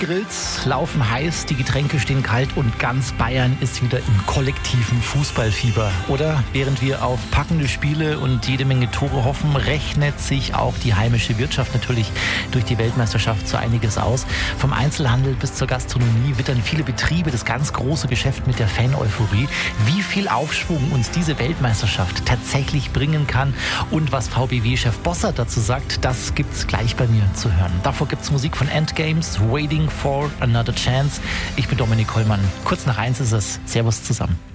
Grills laufen heiß, die Getränke stehen kalt und ganz Bayern ist wieder im kollektiven Fußballfieber. Oder während wir auf packende Spiele und jede Menge Tore hoffen, rechnet sich auch die heimische Wirtschaft natürlich durch die Weltmeisterschaft so einiges aus. Vom Einzelhandel bis zur Gastronomie wittern viele Betriebe das ganz große Geschäft mit der Fan-Euphorie. Wie viel Aufschwung uns diese Weltmeisterschaft tatsächlich bringen kann und was VBW-Chef Bossert dazu sagt, das gibt's gleich bei mir zu hören. Davor gibt's Musik von Endgames, Waiting for Another Chance. Ich bin Dominik Hollmann. Kurz nach 1 ist es. Servus zusammen.